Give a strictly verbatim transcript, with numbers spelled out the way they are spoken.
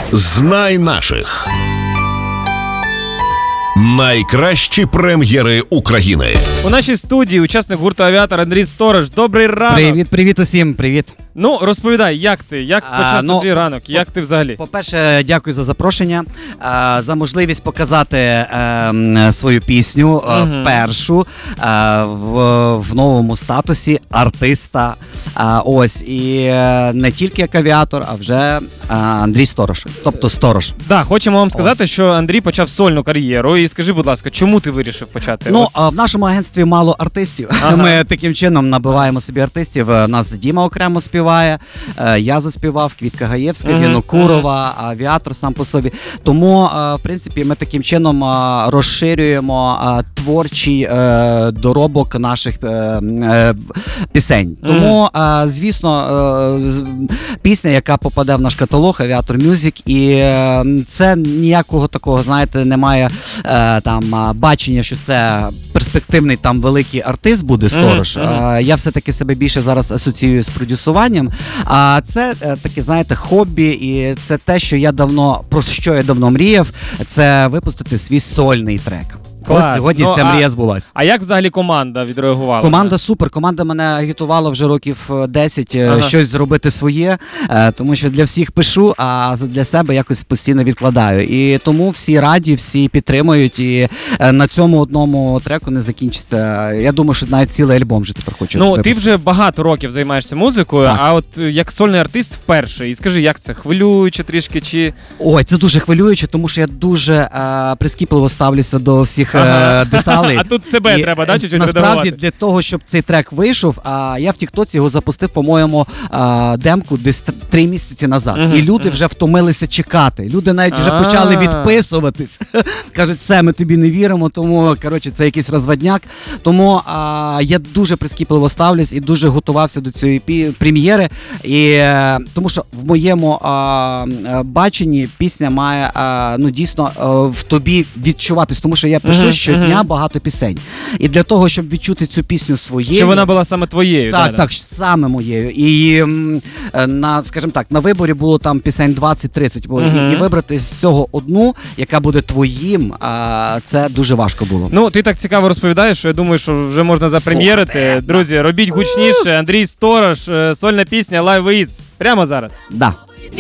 Знай наших. Найкращі прем'єри України. У нашій студії учасник гурту «Авіатор» Андрій Сторож. Добрий ранок. Привіт, привіт усім, привіт. Ну, розповідай, як ти? Як А, почався ну, твій ранок? Як ти взагалі? По-перше, дякую за запрошення, а, за можливість показати е, свою пісню, е, Мгм. першу, е, в, в новому статусі артиста. А, ось, і е, не тільки як авіатор, а вже е, Андрій Сторож, тобто Сторож. Да, хочемо вам сказати, Ось. що Андрій почав сольну кар'єру. І скажи, будь ласка, чому ти вирішив почати? Ну, От- а в нашому агентстві мало артистів. Ага. Ми таким чином набиваємо собі артистів. У нас Діма окремо співає, е, я заспівав, Квітка Гаєвська, Мгм, Вінокурова, авіатор сам по собі. Тому, е, в принципі, ми таким чином е, розширюємо е, творчий е, доробок наших е, е, пісень. Тому, е, звісно, е, з- пісня, яка попаде в наш каталог, Авіатор Мюзик, і е, це ніякого такого, знаєте, немає е, там а, бачення, що це перспективний там великий артист буде Сторож. Мгм, мгм. Е, Я все-таки себе більше зараз асоціюю з продюсуванням. А це е, таке, знаєте, хобі, і це те, що я давно, про що я давно мріяв, це випустити свій сольний трек. Клас. Ось сьогодні Ну, ця а- мрія збулась. А як взагалі команда відреагувала? Команда супер, команда мене агітувала вже років е, десять е, Ага. щось зробити своє, е, тому що для всіх пишу, а для себе якось постійно відкладаю. І тому всі раді, всі підтримують, і е, на цьому одному треку не закінчиться. Я думаю, що навіть цілий альбом вже тепер хочу Ну, ти випустити. вже багато років займаєшся музикою, Так. а от е, як сольний артист вперше. І скажи, як це? Хвилююче трішки чи... Ой, це дуже хвилююче, тому що я дуже е, прискіпливо ставлюся до всіх е, Ага. деталей. А тут себе І, треба, да, е, чуть-чуть насправді редагувати? для того, щоб цей трек вийшов, а я в Тіктоці його запустив, по-моєму, а, демку десь т- три місяці назад. Мгм, І люди мгм. вже втомилися чекати. Люди навіть вже А. почали відписуватись. Кажуть, все, ми тобі не віримо, тому коротше, це якийсь розводняк. Тому а, я дуже прискіпливо ставлюсь і дуже готувався до цієї пі- прем'єри. І е, тому що в моєму а, е, баченні пісня має а, ну дійсно е, в тобі відчуватись, тому що я пишу Мгм, щодня мгм. багато пісень. І для того, щоб відчути цю пісню своєю, Чи вона була саме твоєю? так, да, так, саме моєю. І м, е, на, скажімо так, на виборі було там пісень двадцять-тридцять, було. Мгм. І, і вибрати з цього одну, яка буде твоїм, а, це дуже важко було. Ну, ти так цікаво розповідаєш, що я думаю, що вже можна запрем'єрити. Слухайте, Друзі, робіть гучніше. Андрій Сторож, е, сольна пісня Live Is. Прямо зараз. Да.